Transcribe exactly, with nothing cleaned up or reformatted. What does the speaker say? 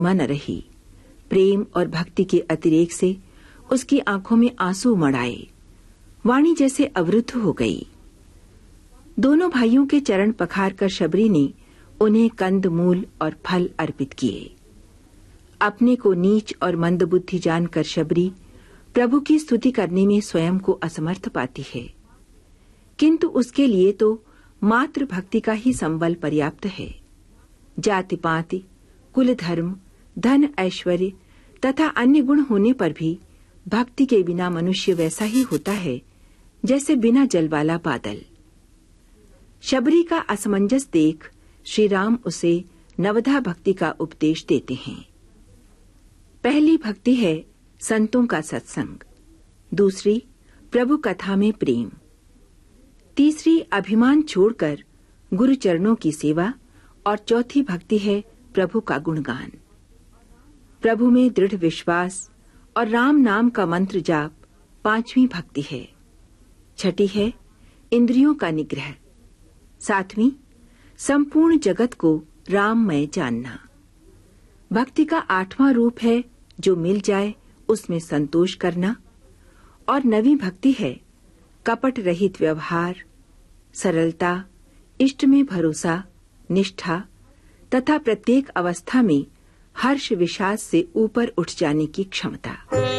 न रही। प्रेम और भक्ति के अतिरेक से उसकी आंखों में आंसू उमड़ आए। वाणी जैसे अवरुद्ध हो गई। दोनों भाइयों के चरण पखार कर शबरी ने उन्हें कंद मूल और फल अर्पित किए। अपने को नीच और मंदबुद्धि जानकर शबरी प्रभु की स्तुति करने में स्वयं को असमर्थ पाती है, किंतु उसके लिए तो मात्र भक्ति का ही संबल पर्याप्त है। जाति पाति, कुल धर्म, धन ऐश्वर्य तथा अन्य गुण होने पर भी भक्ति के बिना मनुष्य वैसा ही होता है जैसे बिना जल वाला बादल। शबरी का असमंजस देख श्री राम उसे नवधा भक्ति का उपदेश देते हैं। पहली भक्ति है संतों का सत्संग, दूसरी प्रभु कथा में प्रेम, तीसरी अभिमान छोड़कर गुरु चरणों की सेवा और चौथी भक्ति है प्रभु का गुणगान। प्रभु में दृढ़ विश्वास और राम नाम का मंत्र जाप पांचवी भक्ति है। छठी है इंद्रियों का निग्रह। सातवीं संपूर्ण जगत को राममय जानना। भक्ति का आठवां रूप है जो मिल जाए उसमें संतोष करना। और नवीं भक्ति है कपट रहित व्यवहार, सरलता, इष्ट में भरोसा, निष्ठा तथा प्रत्येक अवस्था में हर्ष विषाद से ऊपर उठ जाने की क्षमता।